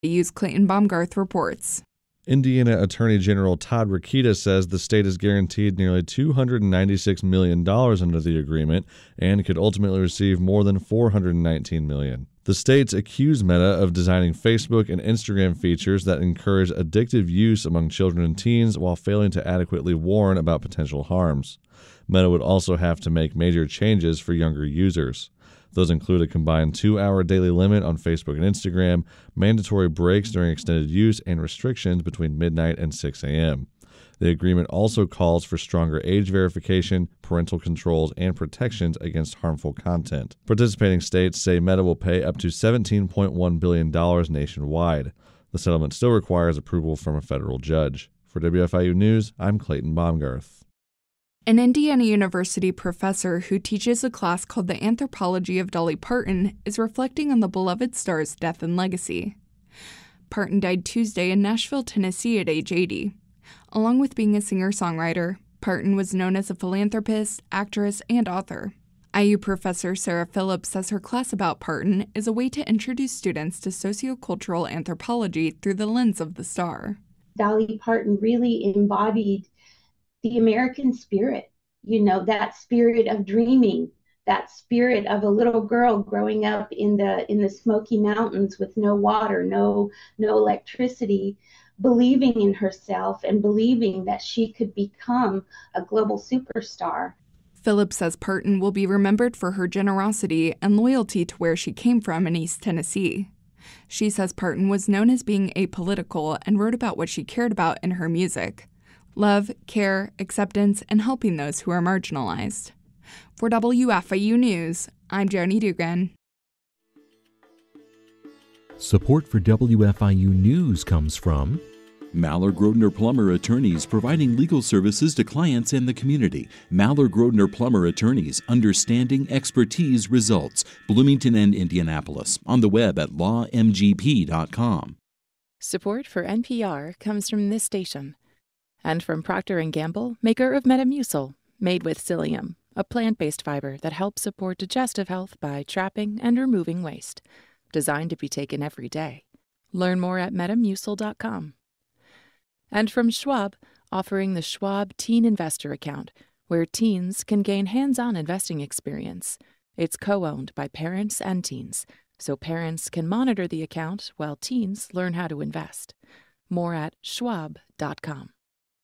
Use Clayton Baumgarth reports. Indiana Attorney General Todd Rokita says the state is guaranteed nearly $296 million under the agreement and could ultimately receive more than $419 million. The states accuse Meta of designing Facebook and Instagram features that encourage addictive use among children and teens while failing to adequately warn about potential harms. Meta would also have to make major changes for younger users. Those include a combined 2-hour daily limit on Facebook and Instagram, mandatory breaks during extended use, and restrictions between midnight and 6 a.m. The agreement also calls for stronger age verification, parental controls, and protections against harmful content. Participating states say Meta will pay up to $17.1 billion nationwide. The settlement still requires approval from a federal judge. For WFIU News, I'm Clayton Baumgarth. An Indiana University professor who teaches a class called The Anthropology of Dolly Parton is reflecting on the beloved star's death and legacy. Parton died Tuesday in Nashville, Tennessee at age 80. Along with being a singer-songwriter, Parton was known as a philanthropist, actress, and author. IU professor Sarah Phillips says her class about Parton is a way to introduce students to sociocultural anthropology through the lens of the star. Dolly Parton really embodied the American spirit, that spirit of dreaming, that spirit of a little girl growing up in the Smoky Mountains with no water, no electricity, believing in herself and believing that she could become a global superstar. Phillips says Parton will be remembered for her generosity and loyalty to where she came from in East Tennessee. She says Parton was known as being apolitical and wrote about what she cared about in her music: love, care, acceptance, and helping those who are marginalized. For WFIU News, I'm Joni Dugan. Support for WFIU News comes from Maller Grodner Plummer Attorneys, providing legal services to clients and the community. Maller Grodner Plummer Attorneys, understanding, expertise, results. Bloomington and Indianapolis. On the web at lawmgp.com. Support for NPR comes from this station. And from Procter & Gamble, maker of Metamucil, made with psyllium, a plant-based fiber that helps support digestive health by trapping and removing waste. Designed to be taken every day. Learn more at metamucil.com. And from Schwab, offering the Schwab Teen Investor Account, where teens can gain hands-on investing experience. It's co-owned by parents and teens, so parents can monitor the account while teens learn how to invest. More at schwab.com.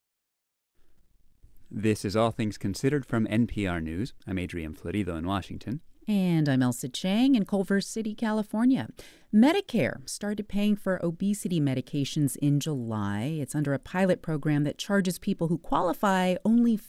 This is All Things Considered from NPR News. I'm Adrian Florido in Washington. And I'm Elsa Chang in Culver City, California. Medicare started paying for obesity medications in July. It's under a pilot program that charges people who qualify only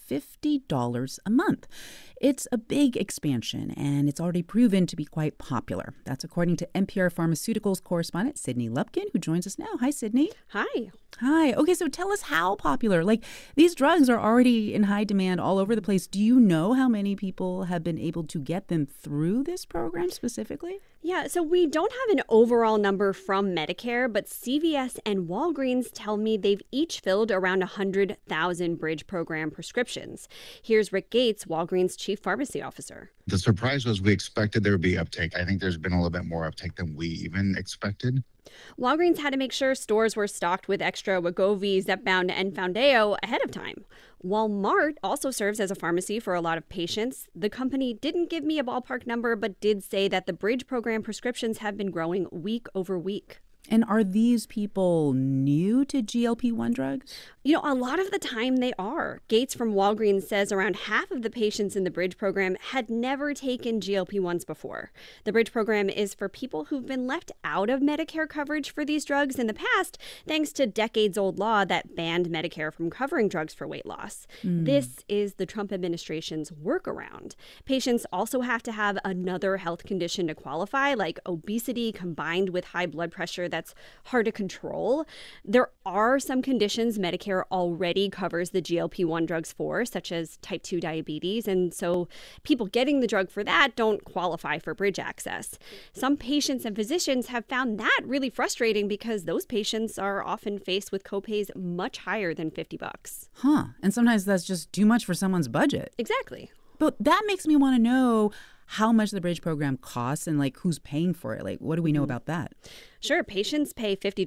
$50 a month. It's a big expansion, and it's already proven to be quite popular. That's according to NPR Pharmaceuticals correspondent Sydney Lupkin, who joins us now. Hi, Sydney. Hi. Hi. Okay, so tell us how popular. These drugs are already in high demand all over the place. Do you know how many people have been able to get them through this program specifically? Yeah, so we don't have an overall number from Medicare, but CVS and Walgreens tell me they've each filled around 100,000 Bridge program prescriptions. Here's Rick Gates, Walgreens chief pharmacy officer. The surprise was we expected there would be uptake. I think there's been a little bit more uptake than we even expected. Walgreens had to make sure stores were stocked with extra Wegovy, Zepbound, and Foundayo ahead of time. Walmart also serves as a pharmacy for a lot of patients. The company didn't give me a ballpark number, but did say that the Bridge program prescriptions have been growing week over week. And are these people new to GLP-1 drugs? A lot of the time they are. Gates from Walgreens says around half of the patients in the Bridge program had never taken GLP-1s before. The Bridge program is for people who've been left out of Medicare coverage for these drugs in the past, thanks to decades-old law that banned Medicare from covering drugs for weight loss. This is the Trump administration's workaround. Patients also have to have another health condition to qualify, like obesity combined with high blood pressure that's hard to control. There are some conditions Medicare already covers the GLP-1 drugs for, such as type 2 diabetes, and so people getting the drug for that don't qualify for Bridge access. Some patients and physicians have found that really frustrating because those patients are often faced with copays much higher than $50. And sometimes that's just too much for someone's budget. Exactly. But that makes me want to know, how much the Bridge program costs and like who's paying for it? Like, what do we know about that? Sure, patients pay $50